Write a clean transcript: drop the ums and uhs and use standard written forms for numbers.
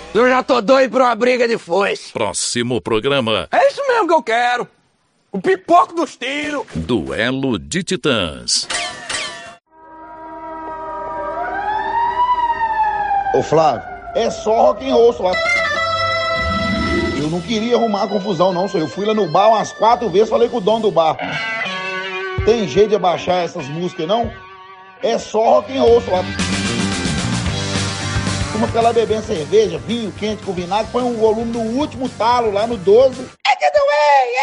Eu já tô doido pra uma briga de foice. Próximo programa. É isso mesmo que eu quero. O pipoco dos tiros. Duelo de Titãs. Ô Flávio, é só rock and roll só. Eu não queria arrumar confusão não, senhor. Eu fui lá no bar umas 4 vezes, falei com o dono do bar. Tem jeito de abaixar essas músicas não? É só rock and roll só. Uma fica lá bebendo cerveja, vinho quente com vinagre, põe um volume no último talo lá no 12.